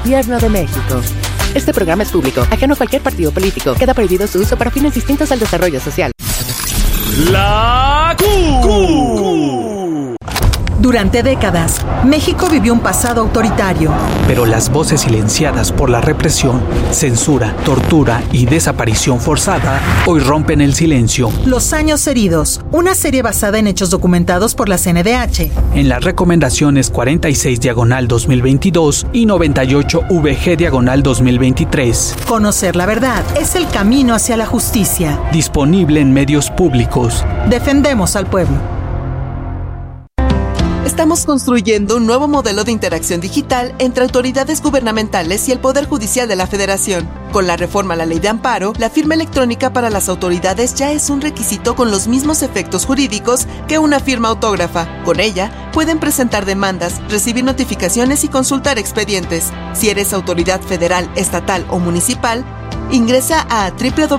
Gobierno de México. Este programa es público, ajeno a cualquier partido político. Queda prohibido su uso para fines distintos al desarrollo social. La Q. Durante décadas, México vivió un pasado autoritario. Pero las voces silenciadas por la represión, censura, tortura y desaparición forzada hoy rompen el silencio. Los años heridos, una serie basada en hechos documentados por la CNDH. En las recomendaciones 46/2022 y 98/VG/2023. Conocer la verdad es el camino hacia la justicia. Disponible en medios públicos. Defendemos al pueblo. Estamos construyendo un nuevo modelo de interacción digital entre autoridades gubernamentales y el Poder Judicial de la Federación. Con la reforma a la Ley de Amparo, la firma electrónica para las autoridades ya es un requisito con los mismos efectos jurídicos que una firma autógrafa. Con ella, pueden presentar demandas, recibir notificaciones y consultar expedientes. Si eres autoridad federal, estatal o municipal, ingresa a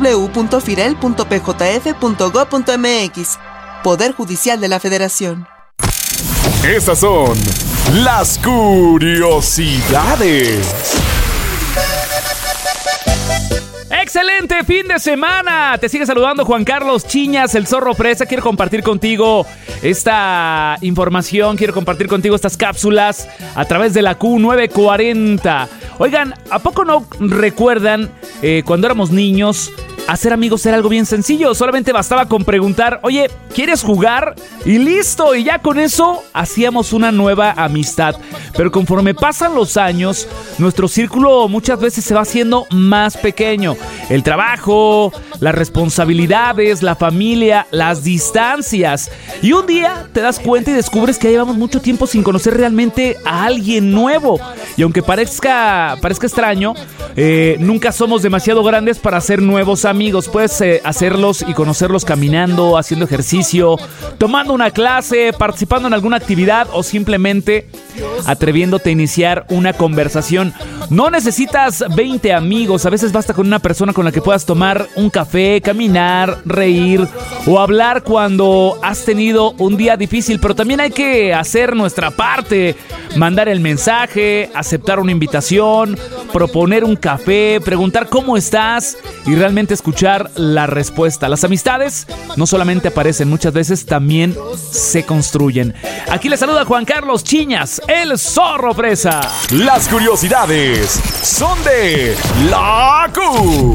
www.firel.pjf.gov.mx. Poder Judicial de la Federación. Estas son las curiosidades. ¡Excelente fin de semana! Te sigue saludando Juan Carlos Chiñas, el Zorro Fresa. Quiero compartir contigo esta información, quiero compartir contigo estas cápsulas a través de la Q940. Oigan, ¿a poco no recuerdan cuando éramos niños? Hacer amigos era algo bien sencillo, solamente bastaba con preguntar, oye, ¿quieres jugar? Y listo, y ya con eso hacíamos una nueva amistad. Pero conforme pasan los años, nuestro círculo muchas veces se va haciendo más pequeño. El trabajo, las responsabilidades, la familia, las distancias. Y un día te das cuenta y descubres que llevamos mucho tiempo sin conocer realmente a alguien nuevo. Y aunque parezca extraño, nunca somos demasiado grandes para hacer nuevos amigos. Puedes hacerlos y conocerlos caminando, haciendo ejercicio, tomando una clase, participando en alguna actividad o simplemente atreviéndote a iniciar una conversación. No necesitas 20 amigos, a veces basta con una persona con la que puedas tomar un café, caminar, reír o hablar cuando has tenido un día difícil, pero también hay que hacer nuestra parte, mandar el mensaje, aceptar una invitación, proponer un café, preguntar cómo estás y realmente escuchar la respuesta. Las amistades no solamente aparecen, muchas veces también se construyen. Aquí les saluda Juan Carlos Chiñas, el Zorro Fresa. Las curiosidades son de la Q.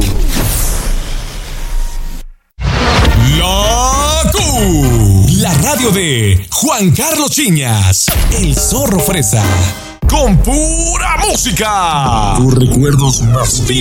La Q. La radio de Juan Carlos Chiñas, el Zorro Fresa. Con pura música. Tus recuerdos más